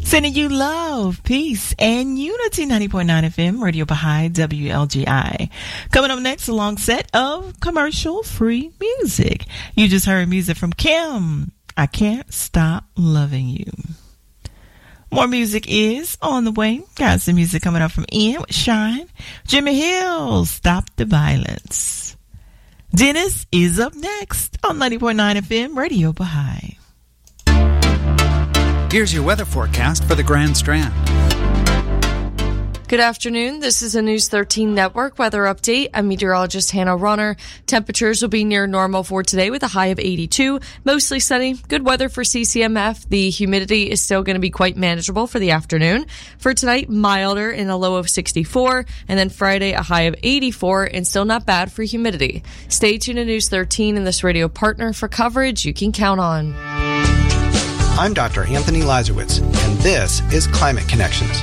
Sending you love, peace, and unity. 90.9 FM, Radio Baha'i, WLGI. Coming up next, a long set of commercial-free music. You just heard music from Kim. I Can't Stop Loving You. More music is on the way. Got some music coming up from Ian with Shine. Jimmy Hill, Stop the Violence. Dennis is up next on 90.9 FM, Radio Baha'i. Here's your weather forecast for the Grand Strand. Good afternoon. This is a News 13 Network weather update. I'm meteorologist Hannah Runner. Temperatures will be near normal for today with a high of 82. Mostly sunny. Good weather for CCMF. The humidity is still going to be quite manageable for the afternoon. For tonight, milder in a low of 64. And then Friday, a high of 84 and still not bad for humidity. Stay tuned to News 13 and this radio partner for coverage you can count on. I'm Dr. Anthony Lazarowitz, and this is Climate Connections.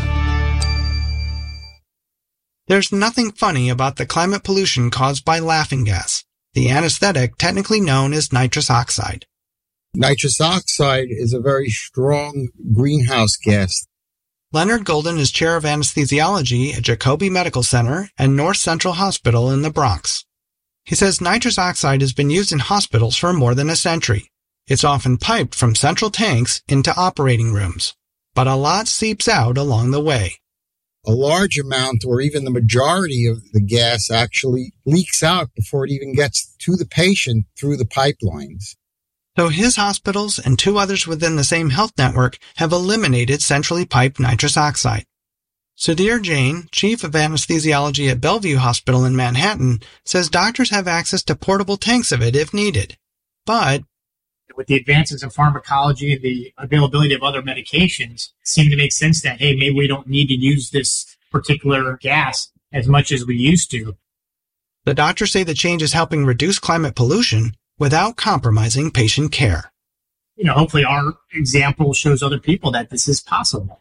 There's nothing funny about the climate pollution caused by laughing gas, the anesthetic technically known as nitrous oxide. Nitrous oxide is a very strong greenhouse gas. Leonard Golden is chair of anesthesiology at Jacobi Medical Center and North Central Hospital in the Bronx. He says nitrous oxide has been used in hospitals for more than a century. It's often piped from central tanks into operating rooms, but a lot seeps out along the way. A large amount or even the majority of the gas actually leaks out before it even gets to the patient through the pipelines. So his hospitals and two others within the same health network have eliminated centrally piped nitrous oxide. Sudhir Jain, chief of anesthesiology at Bellevue Hospital in Manhattan, says doctors have access to portable tanks of it if needed. But with the advances in pharmacology and the availability of other medications, it seemed to make sense that, hey, maybe we don't need to use this particular gas as much as we used to. The doctors say the change is helping reduce climate pollution without compromising patient care. Hopefully our example shows other people that this is possible.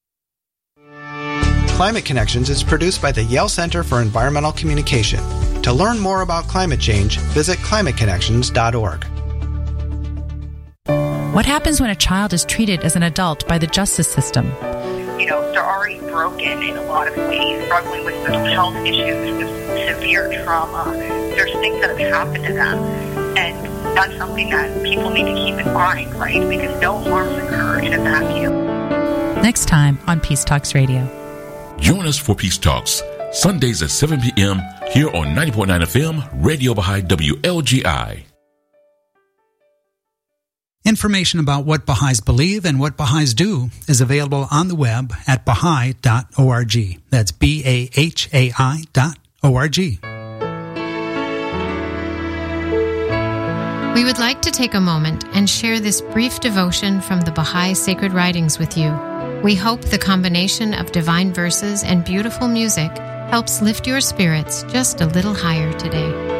Climate Connections is produced by the Yale Center for Environmental Communication. To learn more about climate change, visit climateconnections.org. What happens when a child is treated as an adult by the justice system? They're already broken in a lot of ways, struggling with mental health issues, with severe trauma. There's things that have happened to them, and that's something that people need to keep in mind, right? Because no harms occur in a vacuum. Next time on Peace Talks Radio. Join us for Peace Talks, Sundays at 7 p.m. here on 90.9 FM, Radio Baha'i WLGI. Information about what Baha'is believe and what Baha'is do is available on the web at Baha'i.org. That's BAHAI.org. We would like to take a moment and share this brief devotion from the Baha'i Sacred Writings with you. We hope the combination of divine verses and beautiful music helps lift your spirits just a little higher today.